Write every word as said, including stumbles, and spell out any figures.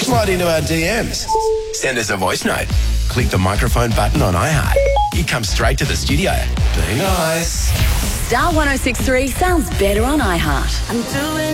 Slide into our D Ms. Send us a voice note. Click the microphone button on iHeart. You come straight to the studio. Be nice. Star one oh six three sounds better on iHeart. I'm doing